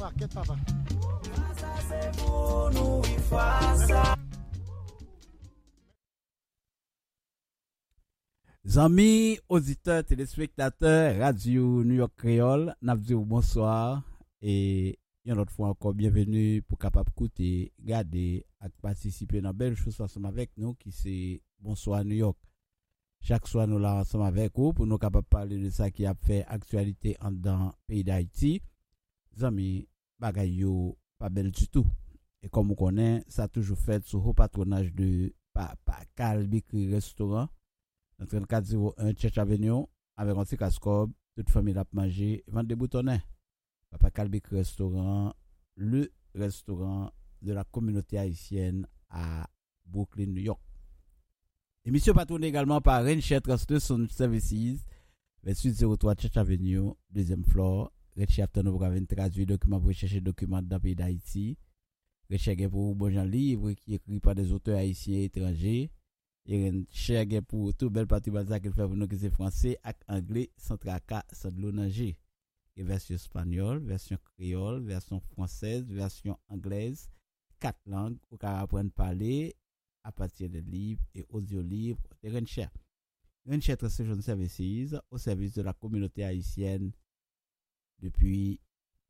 Quête papa. Amis, auditeurs, téléspectateurs, Radio New York Creole, n'a dit bonsoir et une autre fois encore bienvenue pour capable écouter, regarder et participer dans belle chose ensemble avec nous qui c'est Bonsoir New York. Chaque soir nous là ensemble avec vous pour nous capable parler de ça qui a fait actualité en dans pays d'Haïti. Amis, bagay yo pas belle du tout. Et comme on connaît, ça a toujours fait sous haut patronage de Papa Calbicri Restaurant. Dans 3401 Church Avenue, avec un petit cascob, toute famille a mangé, vendre des boutonnets. Papa Calbic Restaurant, le restaurant de la communauté haïtienne à Brooklyn, New York. Émission patronnée également par Renchette Translation Services, 2803 Church Avenue, deuxième floor. Renchette Afternoon pour traduire documents pour chercher documents dans le pays d'Haïti. Renchette pour bon genre livre qui est écrit par des auteurs haïtiens et étrangers. Il y a une chèque pour tout bel parti bazar qu'il fait pour nous qui c'est français et anglais sans tracas sans de l'onanger. Il y a version espagnole, version créole, version française, version anglaise, 4 langues pour qu'on apprenne à parler à partir de livres et audio-livres de Renchère. Renchère Translation Services au service de la communauté haïtienne depuis